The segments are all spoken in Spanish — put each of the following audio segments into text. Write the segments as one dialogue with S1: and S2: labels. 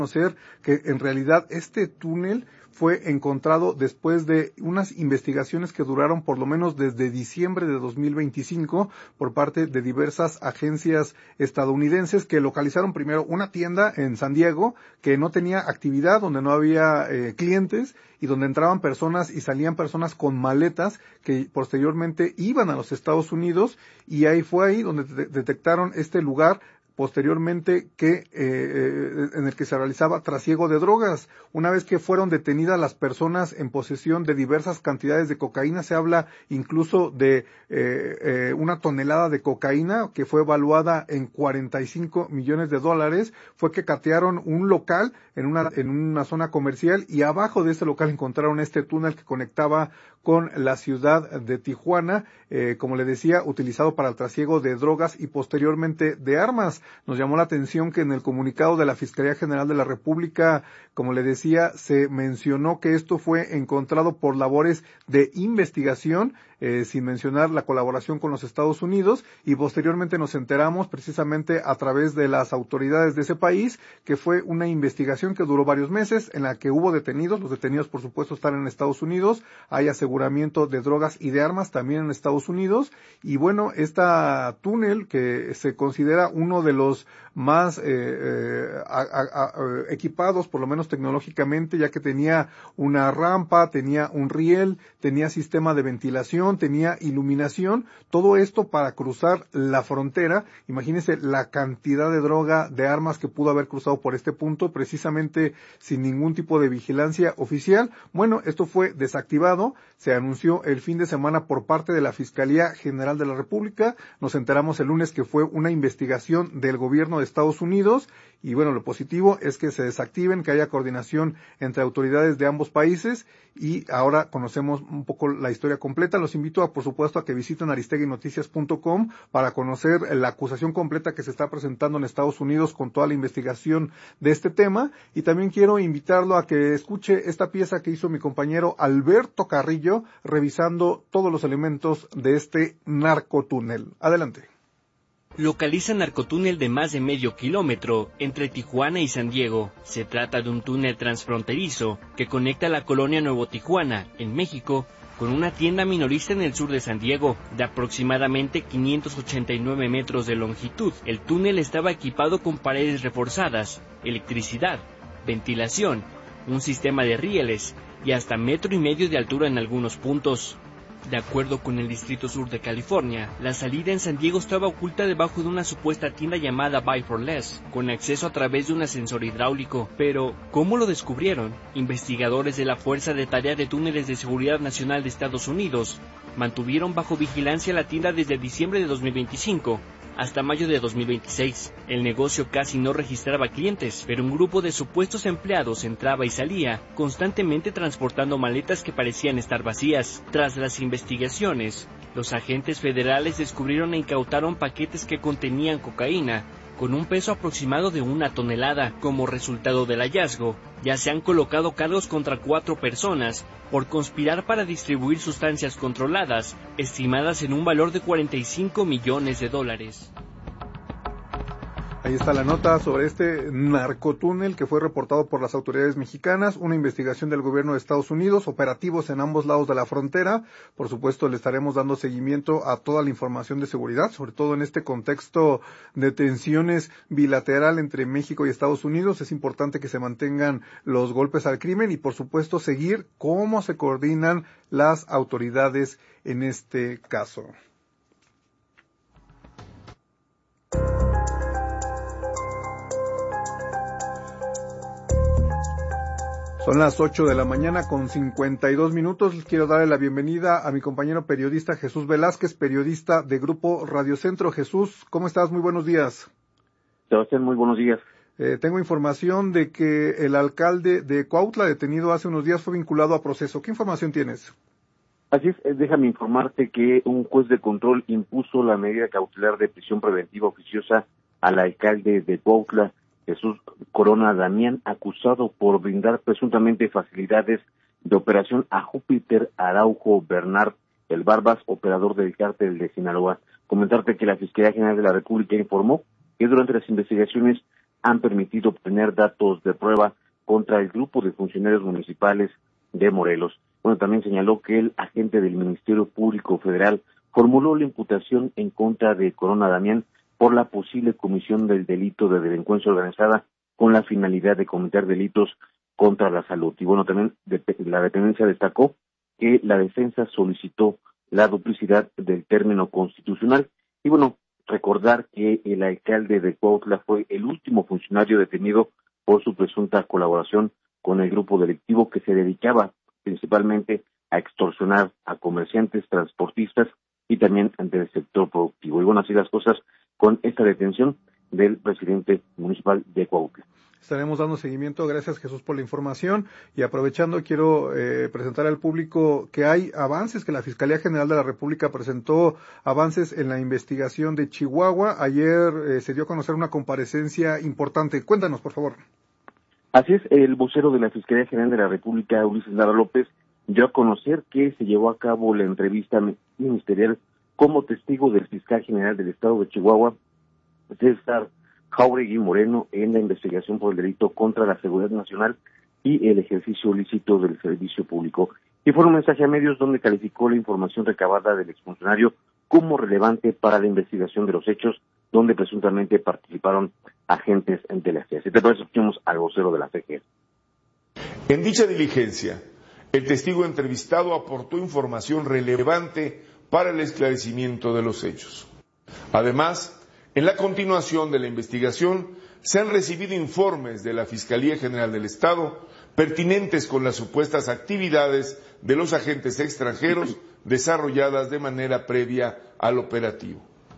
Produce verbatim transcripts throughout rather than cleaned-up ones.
S1: conocer que en realidad este túnel fue encontrado después de unas investigaciones que duraron por lo menos desde diciembre de dos mil veinticinco por parte de diversas agencias estadounidenses que localizaron primero una tienda en San Diego que no tenía actividad, donde no había eh, clientes y donde entraban personas y salían personas con maletas que posteriormente iban a los Estados Unidos, y ahí fue ahí donde de- detectaron este lugar posteriormente que eh, en el que se realizaba trasiego de drogas. Una vez que fueron detenidas las personas en posesión de diversas cantidades de cocaína, se habla incluso de eh, eh, una tonelada de cocaína que fue evaluada en cuarenta y cinco millones de dólares, fue que catearon un local en una en una zona comercial, y abajo de este local encontraron este túnel que conectaba con la ciudad de Tijuana, eh, como le decía, utilizado para el trasiego de drogas y posteriormente de armas. Nos llamó la atención que en el comunicado de la Fiscalía General de la República, como le decía, se mencionó que esto fue encontrado por labores de investigación, eh, sin mencionar la colaboración con los Estados Unidos, y posteriormente nos enteramos precisamente a través de las autoridades de ese país que fue una investigación que duró varios meses, en la que hubo detenidos. Los detenidos, por supuesto, están en Estados Unidos. Hay aseguramiento de drogas y de armas también en Estados Unidos. Y bueno, esta túnel, que se considera uno de los más eh, eh, a, a, a, equipados, por lo menos tecnológicamente, ya que tenía una rampa, tenía un riel, tenía sistema de ventilación, tenía iluminación, todo esto para cruzar la frontera. Imagínense la cantidad de droga, de armas que pudo haber cruzado por este punto, precisamente sin ningún tipo de vigilancia oficial. Bueno, esto fue desactivado, se anunció el fin de semana por parte de la Fiscalía General de la República. Nos enteramos el lunes que fue una investigación del gobierno de Estados Unidos, y bueno, lo positivo es que se desactiven, que haya coordinación entre autoridades de ambos países, y ahora conocemos un poco la historia completa. Los invito a, por supuesto, a que visiten aristegui noticias punto com para conocer la acusación completa que se está presentando en Estados Unidos con toda la investigación de este tema, y también quiero invitarlo a que escuche esta pieza que hizo mi compañero Alberto Carrillo revisando todos los elementos de este narcotúnel. Adelante.
S2: Localiza narcotúnel de más de medio kilómetro entre Tijuana y San Diego. Se trata de un túnel transfronterizo que conecta la colonia Nuevo Tijuana, en México, con una tienda minorista en el sur de San Diego, de aproximadamente quinientos ochenta y nueve metros de longitud. El túnel estaba equipado con paredes reforzadas, electricidad, ventilación, un sistema de rieles y hasta metro y medio de altura en algunos puntos. De acuerdo con el Distrito Sur de California, la salida en San Diego estaba oculta debajo de una supuesta tienda llamada Buy for Less, con acceso a través de un ascensor hidráulico. Pero, ¿cómo lo descubrieron? Investigadores de la Fuerza de Tarea de Túneles de Seguridad Nacional de Estados Unidos mantuvieron bajo vigilancia la tienda desde diciembre de dos mil veinticinco hasta mayo de dos mil veintiséis. El negocio casi no registraba clientes, pero un grupo de supuestos empleados entraba y salía, constantemente transportando maletas que parecían estar vacías. Tras las investigaciones, los agentes federales descubrieron e incautaron paquetes que contenían cocaína, con un peso aproximado de una tonelada. Como resultado del hallazgo, ya se han colocado cargos contra cuatro personas por conspirar para distribuir sustancias controladas, estimadas en un valor de cuarenta y cinco millones de dólares.
S1: Ahí está la nota sobre este narcotúnel que fue reportado por las autoridades mexicanas, una investigación del gobierno de Estados Unidos, operativos en ambos lados de la frontera. Por supuesto, le estaremos dando seguimiento a toda la información de seguridad, sobre todo en este contexto de tensiones bilateral entre México y Estados Unidos. Es importante que se mantengan los golpes al crimen y, por supuesto, seguir cómo se coordinan las autoridades en este caso. Son las ocho de la mañana con cincuenta y dos minutos. Les quiero darle la bienvenida a mi compañero periodista Jesús Velázquez, periodista de Grupo Radio Centro. Jesús, ¿cómo estás? Muy buenos días.
S3: Sebastián, muy buenos días.
S1: Eh, tengo información de que el alcalde de Cuautla, detenido hace unos días, fue vinculado a proceso. ¿Qué información tienes?
S3: Así es, déjame informarte que un juez de control impuso la medida cautelar de prisión preventiva oficiosa al alcalde de Cuautla, Jesús Corona Damián, acusado por brindar presuntamente facilidades de operación a Júpiter Araujo Bernard, el Barbas, operador del cártel de Sinaloa. Comentarte que la Fiscalía General de la República informó que durante las investigaciones han permitido obtener datos de prueba contra el grupo de funcionarios municipales de Morelos. Bueno, también señaló que el agente del Ministerio Público Federal formuló la imputación en contra de Corona Damián por la posible comisión del delito de delincuencia organizada con la finalidad de cometer delitos contra la salud. Y bueno, también de, la dependencia destacó que la defensa solicitó la duplicidad del término constitucional. Y bueno, recordar que el alcalde de Cuautla fue el último funcionario detenido por su presunta colaboración con el grupo delictivo que se dedicaba principalmente a extorsionar a comerciantes, transportistas y también ante el sector productivo. Y bueno, así las cosas con esta detención del presidente municipal de Cuautla.
S1: Estaremos dando seguimiento. Gracias, Jesús, por la información. Y aprovechando, quiero eh, presentar al público que hay avances, que la Fiscalía General de la República presentó avances en la investigación de Chihuahua. Ayer eh, se dio a conocer una comparecencia importante. Cuéntanos, por favor.
S3: Así es, el vocero de la Fiscalía General de la República, Ulises Lara López, dio a conocer que se llevó a cabo la entrevista ministerial como testigo del fiscal general del estado de Chihuahua, César Jauregui Moreno, en la investigación por el delito contra la seguridad nacional y el ejercicio ilícito del servicio público. Y fue un mensaje a medios donde calificó la información recabada del exfuncionario como relevante para la investigación de los hechos donde presuntamente participaron agentes de la C E A. Si te parece, escuchemos al vocero de la C G E.
S4: En dicha diligencia, el testigo entrevistado aportó información relevante para el esclarecimiento de los hechos. Además, en la continuación de la investigación, se han recibido informes de la Fiscalía General del Estado pertinentes con las supuestas actividades de los agentes extranjeros desarrolladas de manera previa al operativo.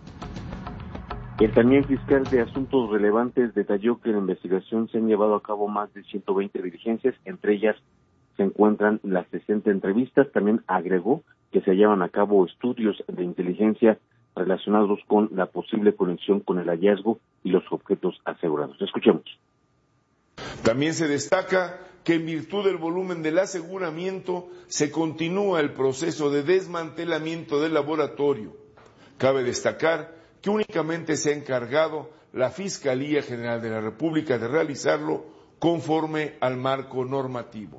S3: El también fiscal de Asuntos Relevantes detalló que en la investigación se han llevado a cabo más de ciento veinte diligencias, entre ellas se encuentran las sesenta entrevistas. También agregó que se llevan a cabo estudios de inteligencia relacionados con la posible conexión con el hallazgo y los objetos asegurados. Escuchemos.
S4: También se destaca que en virtud del volumen del aseguramiento se continúa el proceso de desmantelamiento del laboratorio. Cabe destacar que únicamente se ha encargado la Fiscalía General de la República de realizarlo conforme al marco normativo.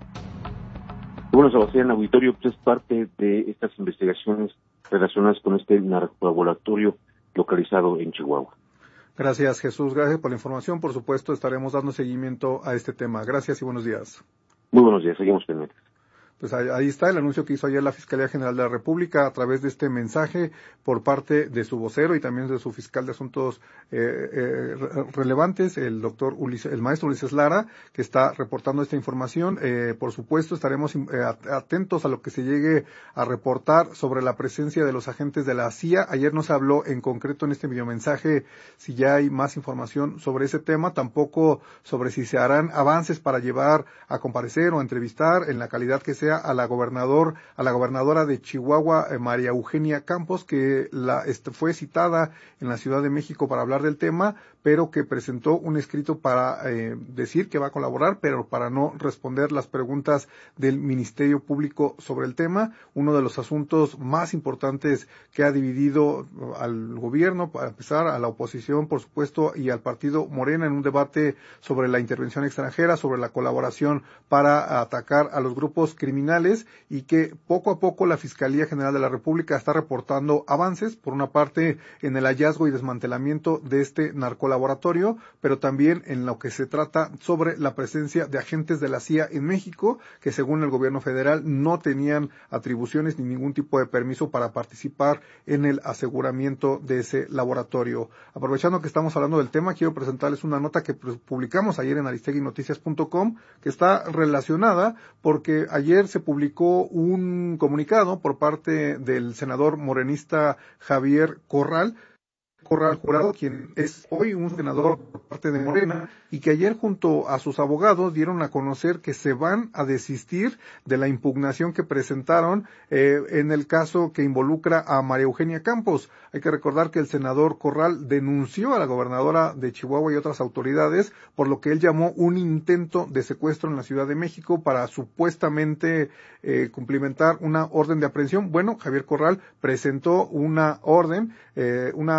S3: Bueno, Sebastián, auditorio, pues es parte de estas investigaciones relacionadas con este narcolaboratorio localizado en Chihuahua.
S1: Gracias, Jesús. Gracias por la información. Por supuesto, estaremos dando seguimiento a este tema. Gracias y buenos días.
S3: Muy buenos días. Seguimos pendientes.
S1: Pues ahí está el anuncio que hizo ayer la Fiscalía General de la República a través de este mensaje por parte de su vocero y también de su fiscal de asuntos eh, eh, relevantes, el doctor Ulises, el maestro Ulises Lara, que está reportando esta información. Eh, por supuesto, estaremos eh, atentos a lo que se llegue a reportar sobre la presencia de los agentes de la C I A. Ayer no se habló en concreto en este videomensaje si ya hay más información sobre ese tema, tampoco sobre si se harán avances para llevar a comparecer o a entrevistar en la calidad que sea a la gobernador, a la gobernadora de Chihuahua, eh, María Eugenia Campos, que la este, fue citada en la Ciudad de México para hablar del tema, pero que presentó un escrito para eh, decir que va a colaborar, pero para no responder las preguntas del Ministerio Público sobre el tema. Uno de los asuntos más importantes que ha dividido al gobierno, para empezar, a la oposición, por supuesto, y al partido Morena en un debate sobre la intervención extranjera, sobre la colaboración para atacar a los grupos criminales, y que poco a poco la Fiscalía General de la República está reportando avances, por una parte en el hallazgo y desmantelamiento de este narcolaboratorio, pero también en lo que se trata sobre la presencia de agentes de la C I A en México, que según el gobierno federal no tenían atribuciones ni ningún tipo de permiso para participar en el aseguramiento de ese laboratorio. Aprovechando que estamos hablando del tema, quiero presentarles una nota que publicamos ayer en aristegui noticias punto com, que está relacionada porque ayer se publicó un comunicado por parte del senador morenista Javier Corral, Corral Jurado, quien es hoy un senador por parte de Morena, y que ayer junto a sus abogados dieron a conocer que se van a desistir de la impugnación que presentaron eh, en el caso que involucra a María Eugenia Campos. Hay que recordar que el senador Corral denunció a la gobernadora de Chihuahua y otras autoridades por lo que él llamó un intento de secuestro en la Ciudad de México para supuestamente eh, cumplimentar una orden de aprehensión. Bueno, Javier Corral presentó una orden, eh, una denuncia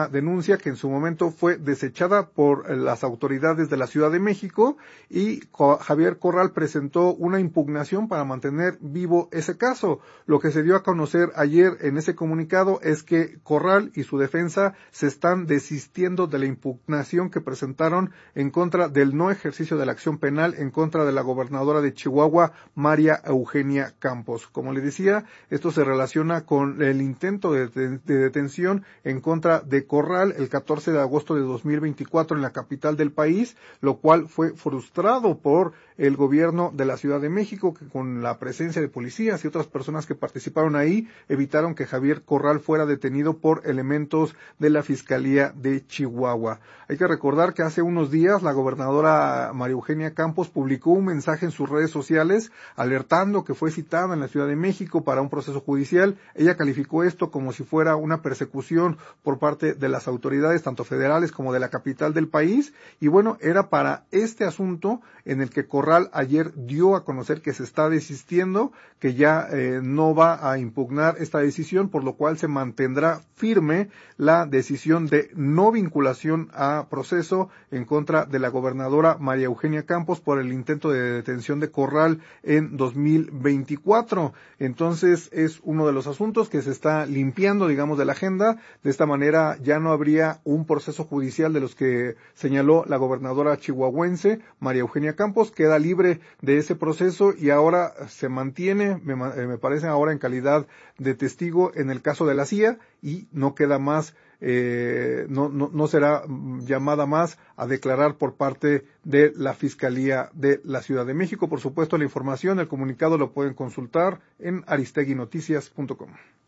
S1: denuncia que en su momento fue desechada por las autoridades de la Ciudad de México y Javier Corral presentó una impugnación para mantener vivo ese caso. Lo que se dio a conocer ayer en ese comunicado es que Corral y su defensa se están desistiendo de la impugnación que presentaron en contra del no ejercicio de la acción penal en contra de la gobernadora de Chihuahua, María Eugenia Campos. Como le decía, esto se relaciona con el intento de, de, de detención en contra de Corral el catorce de agosto de dos mil veinticuatro en la capital del país, lo cual fue frustrado por el gobierno de la Ciudad de México, que con la presencia de policías y otras personas que participaron ahí, evitaron que Javier Corral fuera detenido por elementos de la Fiscalía de Chihuahua. Hay que recordar que hace unos días la gobernadora María Eugenia Campos publicó un mensaje en sus redes sociales alertando que fue citada en la Ciudad de México para un proceso judicial. Ella calificó esto como si fuera una persecución por parte de las autoridades, tanto federales como de la capital del país, y bueno, era para este asunto en el que Corral ayer dio a conocer que se está desistiendo, que ya eh, no va a impugnar esta decisión, por lo cual se mantendrá firme la decisión de no vinculación a proceso en contra de la gobernadora María Eugenia Campos por el intento de detención de Corral en dos mil veinticuatro. Entonces es uno de los asuntos que se está limpiando, digamos, de la agenda. De esta manera ya no habría un proceso judicial de los que señaló la gobernadora chihuahuense María Eugenia Campos. Queda libre de ese proceso y ahora se mantiene, me, me parece ahora en calidad de testigo en el caso de la C I A y no queda más, eh, no, no, no será llamada más a declarar por parte de la Fiscalía de la Ciudad de México. Por supuesto, la información, el comunicado lo pueden consultar en aristegui noticias punto com.